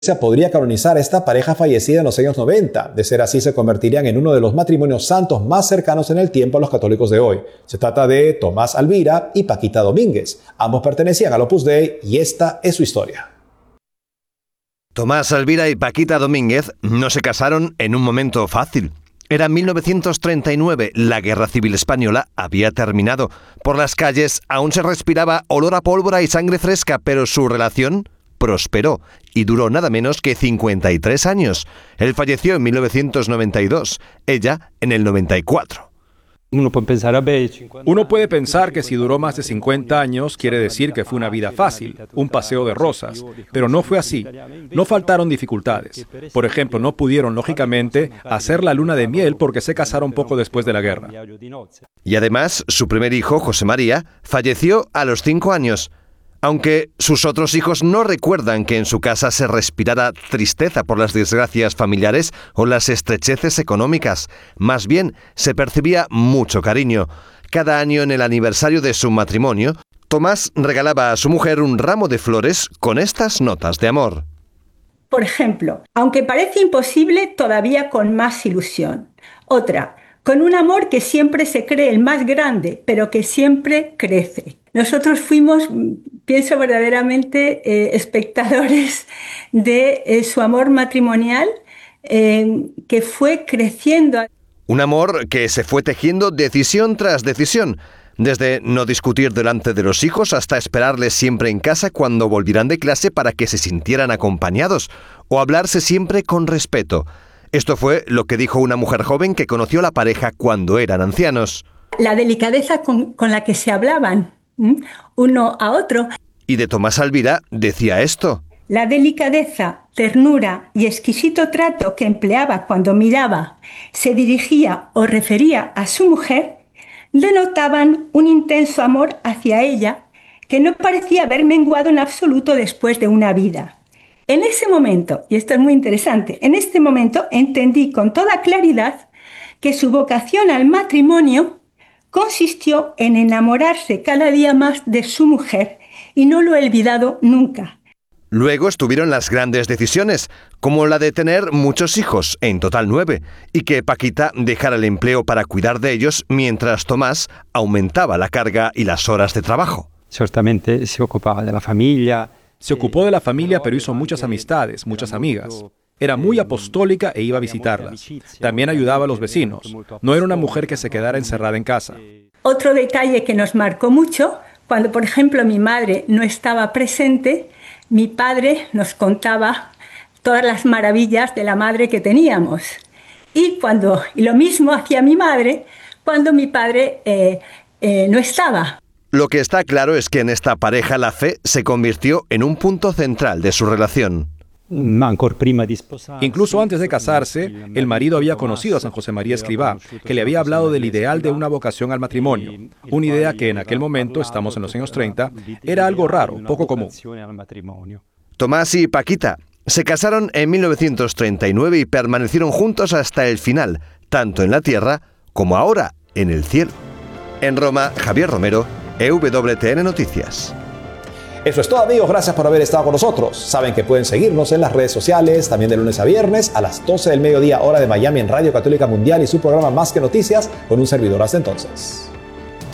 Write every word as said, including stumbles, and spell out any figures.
podría canonizar a esta pareja fallecida en los años noventa. De ser así, se convertirían en uno de los matrimonios santos más cercanos en el tiempo a los católicos de hoy. Se trata de Tomás Alvira y Paquita Domínguez. Ambos pertenecían al Opus Dei y esta es su historia. Tomás Alvira y Paquita Domínguez no se casaron en un momento fácil. Era mil novecientos treinta y nueve, la Guerra Civil Española había terminado. Por las calles aún se respiraba olor a pólvora y sangre fresca, pero su relación prosperó y duró nada menos que cincuenta y tres años. Él falleció en mil novecientos noventa y dos, ella en el noventa y cuatro. Uno puede pensar que si duró más de cincuenta años quiere decir que fue una vida fácil, un paseo de rosas, pero no fue así. No faltaron dificultades. Por ejemplo, no pudieron, lógicamente, hacer la luna de miel porque se casaron poco después de la guerra. Y además, su primer hijo, José María, falleció a los cinco años. Aunque sus otros hijos no recuerdan que en su casa se respirara tristeza por las desgracias familiares o las estrecheces económicas, más bien se percibía mucho cariño. Cada año en el aniversario de su matrimonio, Tomás regalaba a su mujer un ramo de flores con estas notas de amor. Por ejemplo, aunque parece imposible, todavía con más ilusión. Otra, con un amor que siempre se cree el más grande, pero que siempre crece. Nosotros fuimos, pienso verdaderamente, eh, espectadores de eh, su amor matrimonial eh, que fue creciendo. Un amor que se fue tejiendo decisión tras decisión, desde no discutir delante de los hijos hasta esperarles siempre en casa cuando volvieran de clase para que se sintieran acompañados, o hablarse siempre con respeto. Esto fue lo que dijo una mujer joven que conoció a la pareja cuando eran ancianos. La delicadeza con, con la que se hablaban uno a otro. Y de Tomás Alvira decía esto. La delicadeza, ternura y exquisito trato que empleaba cuando miraba, se dirigía o refería a su mujer, denotaban un intenso amor hacia ella que no parecía haber menguado en absoluto después de una vida. En ese momento, y esto es muy interesante, en este momento entendí con toda claridad que su vocación al matrimonio consistió en enamorarse cada día más de su mujer y no lo he olvidado nunca. Luego estuvieron las grandes decisiones, como la de tener muchos hijos, en total nueve, y que Paquita dejara el empleo para cuidar de ellos mientras Tomás aumentaba la carga y las horas de trabajo. Ciertamente se ocupaba de la familia. Se ocupó de la familia, pero hizo muchas amistades, muchas amigas. Era muy apostólica e iba a visitarlas. También ayudaba a los vecinos. No era una mujer que se quedara encerrada en casa. Otro detalle que nos marcó mucho, cuando por ejemplo mi madre no estaba presente, mi padre nos contaba todas las maravillas de la madre que teníamos. Y, cuando, y lo mismo hacía mi madre cuando mi padre eh, eh, no estaba. Lo que está claro es que en esta pareja la fe se convirtió en un punto central de su relación. Incluso antes de casarse, el marido había conocido a San José María Escrivá, que le había hablado del ideal de una vocación al matrimonio, una idea que en aquel momento, estamos en los años treinta, era algo raro, poco común. Tomás y Paquita se casaron en mil novecientos treinta y nueve y permanecieron juntos hasta el final, tanto en la tierra como ahora en el cielo. En Roma, Javier Romero, E W T N Noticias. Eso es todo, amigos. Gracias por haber estado con nosotros. Saben que pueden seguirnos en las redes sociales, también de lunes a viernes a las doce del mediodía, hora de Miami, en Radio Católica Mundial y su programa Más que Noticias, con un servidor. Hasta entonces.